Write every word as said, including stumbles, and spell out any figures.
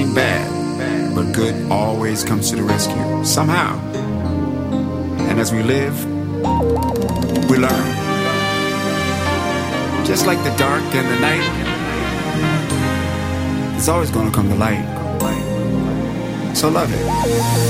ain't bad, but good always comes to the rescue, somehow. And as we live, we learn. Just like the dark and the night, it's always gonna come to light. So love it.